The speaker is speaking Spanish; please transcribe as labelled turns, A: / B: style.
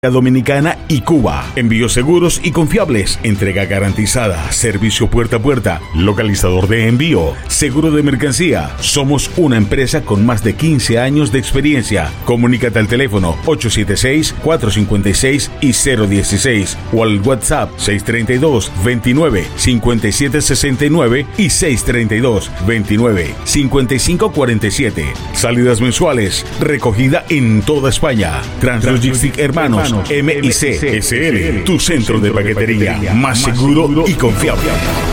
A: Dominicana y Cuba. Envíos seguros y confiables. Entrega garantizada. Servicio puerta a puerta. Localizador de envío. Seguro de mercancía. Somos una empresa con más de 15 años de experiencia. Comunícate al teléfono 876-456 y 016 o al WhatsApp 632-29-5769 y 632-29-5547. Salidas mensuales. Recogida en toda España. Translogistic Hermanos MIC SL, tu centro de paquetería más seguro y confiable.